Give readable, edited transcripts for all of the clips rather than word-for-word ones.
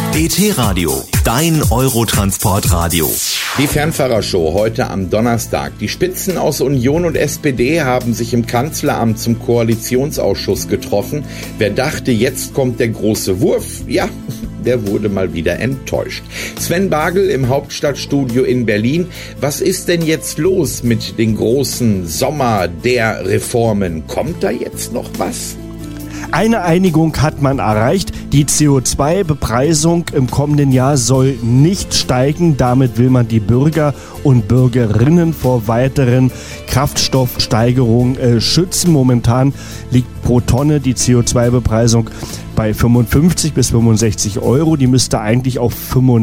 ET Radio, dein Eurotransportradio. Die Fernfahrershow heute am Donnerstag. Die Spitzen aus Union und SPD haben sich im Kanzleramt zum Koalitionsausschuss getroffen. Wer dachte, jetzt kommt der große Wurf? Ja, der wurde mal wieder enttäuscht. Sven Bagel im Hauptstadtstudio in Berlin. Was ist denn jetzt los mit den großen Sommer der Reformen? Kommt da jetzt noch was? Eine Einigung hat man erreicht. Die CO2-Bepreisung im kommenden Jahr soll nicht steigen. Damit will man die Bürger und Bürgerinnen vor weiteren Kraftstoffsteigerungen schützen. Momentan liegt pro Tonne die CO2-Bepreisung bei 55 bis 65 Euro. Die müsste eigentlich auf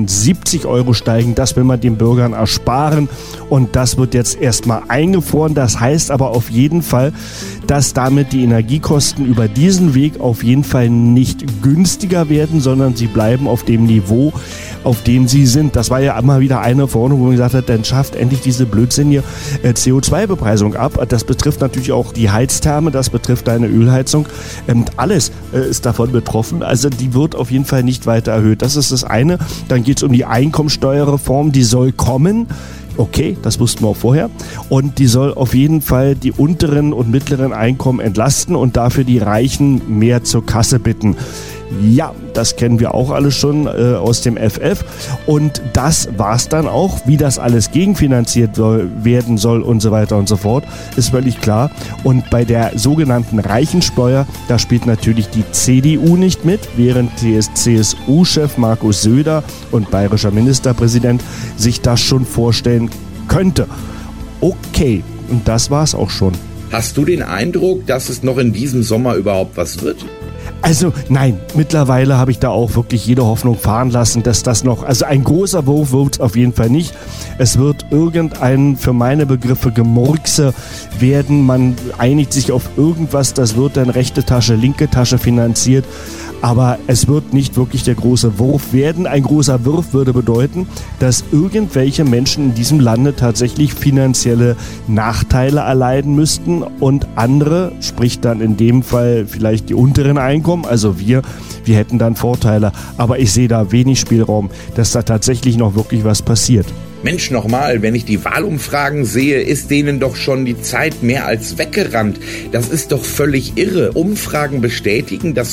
75 Euro steigen. Das will man den Bürgern ersparen. Und das wird jetzt erstmal eingefroren. Das heißt aber auf jeden Fall, dass damit die Energiekosten über diesen Weg auf jeden Fall nicht günstiger werden, sondern sie bleiben auf dem Niveau, auf dem sie sind. Das war ja immer wieder eine Verordnung, wo man gesagt hat, dann schafft endlich diese blödsinnige CO2-Bepreisung ab. Das betrifft natürlich auch die Heiztherme, das betrifft deine Ölheizung. Alles ist davon betroffen. Also die wird auf jeden Fall nicht weiter erhöht. Das ist das eine. Dann geht es um die Einkommensteuerreform, die soll kommen. Okay, das wussten wir auch vorher. Und die soll auf jeden Fall die unteren und mittleren Einkommen entlasten und dafür die Reichen mehr zur Kasse bitten. Ja, das kennen wir auch alle schon aus dem FF. Und das war's dann auch. Wie das alles gegenfinanziert werden soll und so weiter und so fort, ist völlig klar. Und bei der sogenannten Reichensteuer, da spielt natürlich die CDU nicht mit, während CSU-Chef Markus Söder und bayerischer Ministerpräsident sich das schon vorstellen könnte. Okay, und das war's auch schon. Hast du den Eindruck, dass es noch in diesem Sommer überhaupt was wird? Also nein, mittlerweile habe ich da auch wirklich jede Hoffnung fahren lassen, dass das noch, also ein großer Wurf wird es auf jeden Fall nicht. Es wird irgendein, für meine Begriffe, Gemurkse werden. Man einigt sich auf irgendwas, das wird dann rechte Tasche, linke Tasche finanziert. Aber es wird nicht wirklich der große Wurf werden. Ein großer Wurf würde bedeuten, dass irgendwelche Menschen in diesem Lande tatsächlich finanzielle Nachteile erleiden müssten und andere, sprich dann in dem Fall vielleicht die unteren Einkommen, also wir hätten dann Vorteile. Aber ich sehe da wenig Spielraum, dass da tatsächlich noch wirklich was passiert. Mensch, nochmal, wenn ich die Wahlumfragen sehe, ist denen doch schon die Zeit mehr als weggerannt. Das ist doch völlig irre. Umfragen bestätigen, dass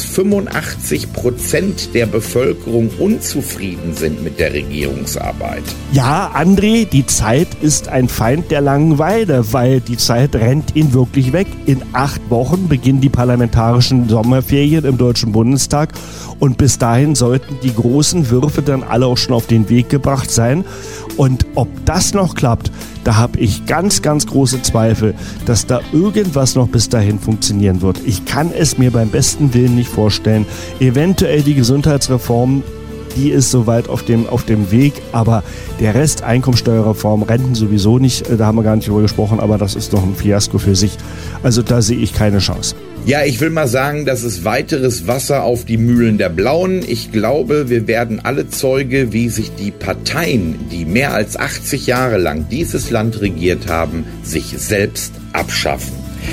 85% der Bevölkerung unzufrieden sind mit der Regierungsarbeit. Ja, André, die Zeit ist ein Feind der Langeweile, weil die Zeit rennt ihn wirklich weg. In 8 Wochen beginnen die parlamentarischen Sommerferien im Deutschen Bundestag und bis dahin sollten die großen Würfe dann alle auch schon auf den Weg gebracht sein. Und ob das noch klappt, da habe ich ganz, ganz große Zweifel, dass da irgendwas noch bis dahin funktionieren wird. Ich kann es mir beim besten Willen nicht vorstellen. Eventuell die Gesundheitsreform, die ist soweit auf dem Weg, aber der Rest, Einkommensteuerreform, Renten sowieso nicht, da haben wir gar nicht drüber gesprochen, aber das ist doch ein Fiasko für sich. Also da sehe ich keine Chance. Ja, ich will mal sagen, das ist weiteres Wasser auf die Mühlen der Blauen. Ich glaube, wir werden alle Zeuge, wie sich die Parteien, die mehr als 80 Jahre lang dieses Land regiert haben, sich selbst abschaffen.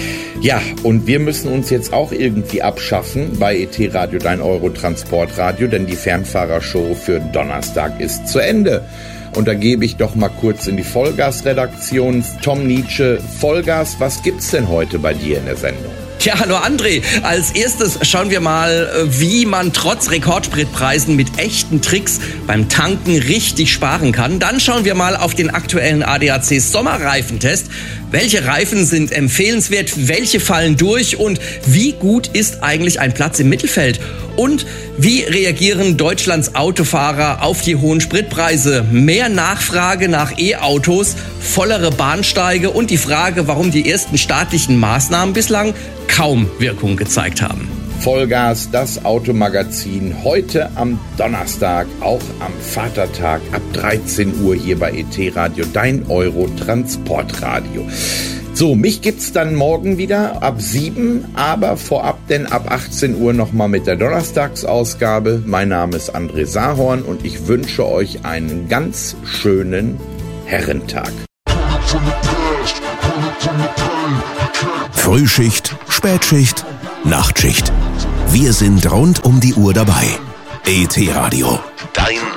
Ja, und wir müssen uns jetzt auch irgendwie abschaffen bei ET Radio, dein Eurotransportradio, denn die Fernfahrershow für Donnerstag ist zu Ende. Und da gebe ich doch mal kurz in die Vollgas-Redaktion. Tom Nietzsche, Vollgas, was gibt's denn heute bei dir in der Sendung? Ja, hallo André. Als erstes schauen wir mal, wie man trotz Rekordspritpreisen mit echten Tricks beim Tanken richtig sparen kann. Dann schauen wir mal auf den aktuellen ADAC Sommerreifentest. Welche Reifen sind empfehlenswert, welche fallen durch und wie gut ist eigentlich ein Platz im Mittelfeld? Und wie reagieren Deutschlands Autofahrer auf die hohen Spritpreise? Mehr Nachfrage nach E-Autos, vollere Bahnsteige und die Frage, warum die ersten staatlichen Maßnahmen bislang kaum Wirkung gezeigt haben. Vollgas, das Automagazin, heute am Donnerstag, auch am Vatertag, ab 13 Uhr hier bei ET Radio, dein Eurotransportradio. So, mich gibt's dann morgen wieder ab 7, aber vorab denn ab 18 Uhr nochmal mit der Donnerstagsausgabe. Mein Name ist André Sahorn und ich wünsche euch einen ganz schönen Herrentag. Frühschicht, Spätschicht, Nachtschicht. Wir sind rund um die Uhr dabei. ET Radio. Dein